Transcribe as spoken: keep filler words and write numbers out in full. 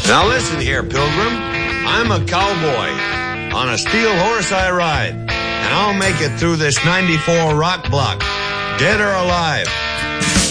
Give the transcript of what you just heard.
Now listen here, Pilgrim. I'm a cowboy. On a steel horse I ride. And I'll make it through this ninety-four rock block, dead or alive.